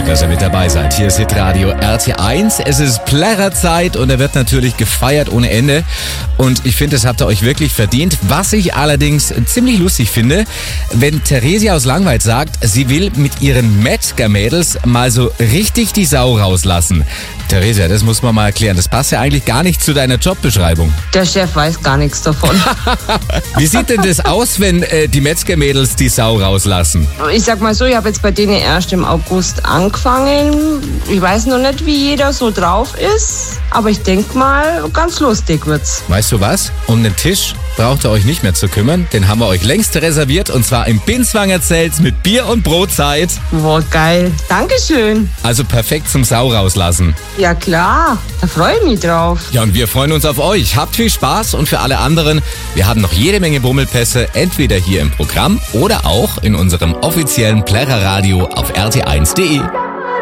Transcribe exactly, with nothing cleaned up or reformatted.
Schön, dass ihr mit dabei seid. Hier ist Hitradio R T eins. Es ist Plärrerzeit und er wird natürlich gefeiert ohne Ende. Und ich finde, das habt ihr euch wirklich verdient. Was ich allerdings ziemlich lustig finde, wenn Theresia aus Langweid sagt, sie will mit ihren Metzger-Mädels mal so richtig die Sau rauslassen. Theresia, das muss man mal erklären. Das passt ja eigentlich gar nicht zu deiner Jobbeschreibung. Der Chef weiß gar nichts davon. Wie sieht denn das aus, wenn äh, die Metzger-Mädels die Sau rauslassen? Ich sag mal so, ich habe jetzt bei denen erst im August angefangen. Ich weiß noch nicht, wie jeder so drauf ist, aber ich denke mal, ganz lustig wird's. Weißt du was? Um den Tisch braucht ihr euch nicht mehr zu kümmern. Den haben wir euch längst reserviert und zwar im Binswanger Zelt mit Bier und Brotzeit. Boah, geil. Dankeschön. Also perfekt zum Sau rauslassen. Ja klar, da freue ich mich drauf. Ja, und wir freuen uns auf euch. Habt viel Spaß und für alle anderen, wir haben noch jede Menge Bummelpässe, entweder hier im Programm oder auch in unserem offiziellen Plärrerradio auf R T eins punkt de.